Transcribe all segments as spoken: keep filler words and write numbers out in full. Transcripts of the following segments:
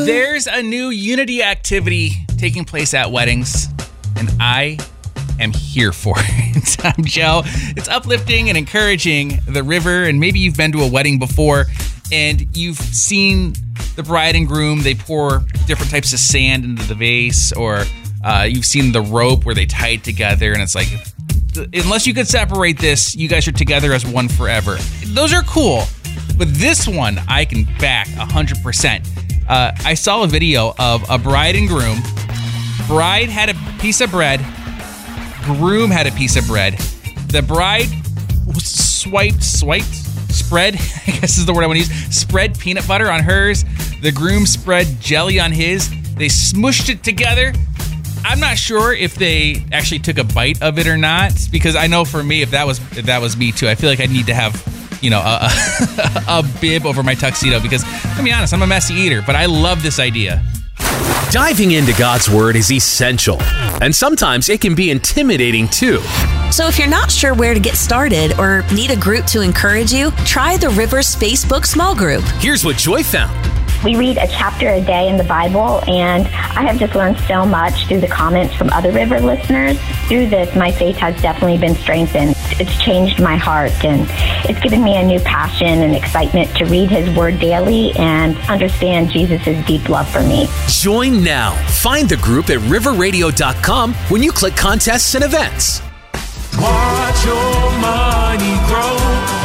There's a new Unity activity taking place at weddings, and I am here for it. I'm Joe. It's uplifting and encouraging the river, and maybe you've been to a wedding before, and you've seen the bride and groom, they pour different types of sand into the vase, or uh, you've seen the rope where they tie it together, and it's like, unless you could separate this, you guys are together as one forever. Those are cool, but this one I can back one hundred percent. Uh, I saw a video of a bride and groom. Bride had a piece of bread. Groom had a piece of bread. The bride swiped, swiped, spread, I guess is the word I want to use, spread peanut butter on hers. The groom spread jelly on his. They smushed it together. I'm not sure if they actually took a bite of it or not, because I know for me, if that was if that was me too, I feel like I'd need to have, you know, a, a, a bib over my tuxedo, because, to be honest, I'm a messy eater, but I love this idea. Diving into God's Word is essential, and sometimes it can be intimidating too. So if you're not sure where to get started or need a group to encourage you, try the Rivers Facebook small group. Here's what Joy found. We read a chapter a day in the Bible, and I have just learned so much through the comments from other River listeners. Through this, my faith has definitely been strengthened. It's changed my heart, and it's given me a new passion and excitement to read His Word daily and understand Jesus' deep love for me. Join now. Find the group at river radio dot com when you click contests and events. Watch your money grow.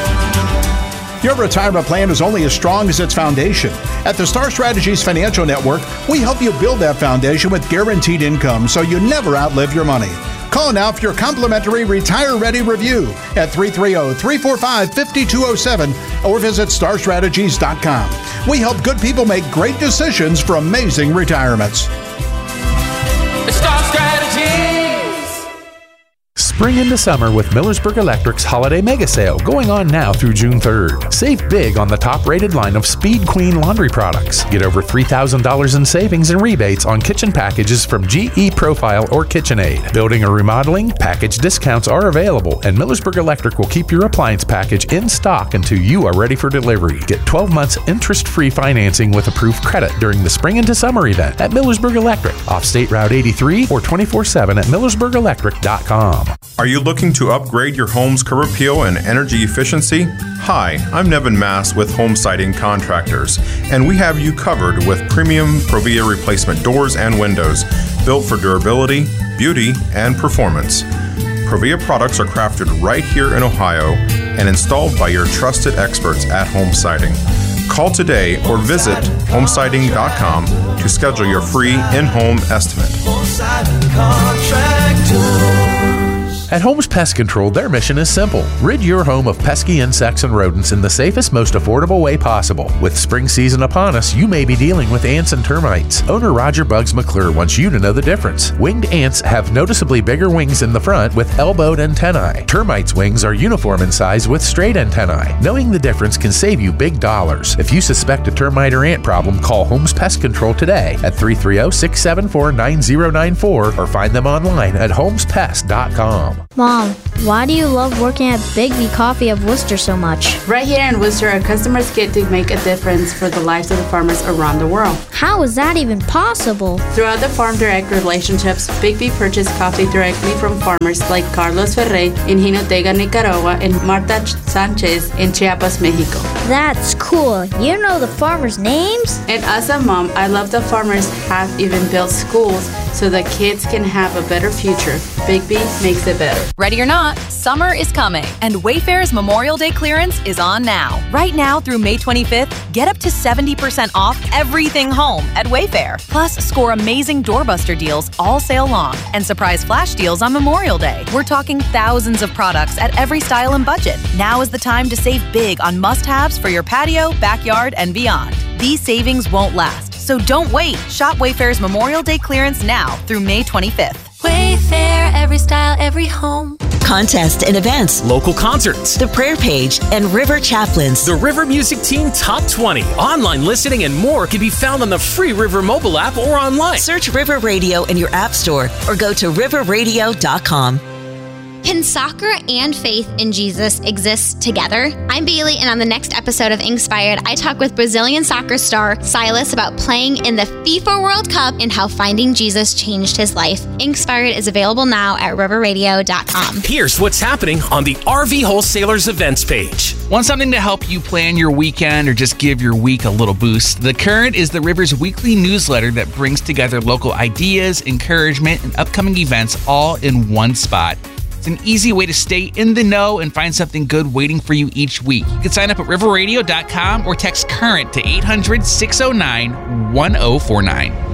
Your retirement plan is only as strong as its foundation. At the Star Strategies Financial Network, we help you build that foundation with guaranteed income so you never outlive your money. Call now for your complimentary Retire Ready review at three three zero, three four five, five two zero seven or visit star strategies dot com. We help good people make great decisions for amazing retirements. Star Strategies. Spring into summer with Millersburg Electric's Holiday Mega Sale going on now through June third. Save big on the top-rated line of Speed Queen laundry products. Get over three thousand dollars in savings and rebates on kitchen packages from G E Profile or KitchenAid. Building or remodeling, package discounts are available, and Millersburg Electric will keep your appliance package in stock until you are ready for delivery. Get twelve months interest-free financing with approved credit during the Spring into Summer event at Millersburg Electric, off State Route eighty-three or twenty-four seven at millersburg electric dot com. Are you looking to upgrade your home's curb appeal and energy efficiency? Hi, I'm Nevin Mass with Home Siding Contractors, and we have you covered with premium Provia replacement doors and windows, built for durability, beauty, and performance. Provia products are crafted right here in Ohio and installed by your trusted experts at Home Siding. Call today or visit home siding dot com to schedule your free in-home estimate. At Holmes Pest Control, their mission is simple. Rid your home of pesky insects and rodents in the safest, most affordable way possible. With spring season upon us, you may be dealing with ants and termites. Owner Roger Bugs McClure wants you to know the difference. Winged ants have noticeably bigger wings in the front with elbowed antennae. Termites' wings are uniform in size with straight antennae. Knowing the difference can save you big dollars. If you suspect a termite or ant problem, call Holmes Pest Control today at three three zero, six seven four, nine zero nine four or find them online at homes pest dot com. Mom, why do you love working at Big V Coffee of Worcester so much? Right here in Worcester, our customers get to make a difference for the lives of the farmers around the world. How is that even possible? Throughout the Farm Direct relationships, Big V purchased coffee directly from farmers like Carlos Ferrey in Jinotega, Nicaragua, and Marta Sanchez in Chiapas, Mexico. That's cool. You know the farmers' names? And as a mom, I love the farmers have even built schools so that kids can have a better future. Big V makes it better. Ready or not, summer is coming, and Wayfair's Memorial Day clearance is on now. Right now through May twenty-fifth, get up to seventy percent off everything home at Wayfair. Plus, score amazing doorbuster deals all sale long and surprise flash deals on Memorial Day. We're talking thousands of products at every style and budget. Now is the time to save big on must-haves for your patio, backyard, and beyond. These savings won't last, so don't wait. Shop Wayfair's Memorial Day clearance now through May twenty-fifth. Wayfair, every style, every home. Contests and events, local concerts, the prayer page, and River Chaplains. The River Music Team Top twenty, online listening, and more can be found on the free River mobile app or online. Search River Radio in your app store or go to river radio dot com. Can soccer and faith in Jesus exist together? I'm Bailey, and on the next episode of Inspired, I talk with Brazilian soccer star Silas about playing in the FIFA World Cup and how finding Jesus changed his life. Inspired is available now at river radio dot com. Here's what's happening on the R V Wholesalers events page. Want something to help you plan your weekend or just give your week a little boost? The Current is the River's weekly newsletter that brings together local ideas, encouragement, and upcoming events all in one spot. It's an easy way to stay in the know and find something good waiting for you each week. You can sign up at river radio dot com or text CURRENT to eight hundred, six oh nine, one oh four nine.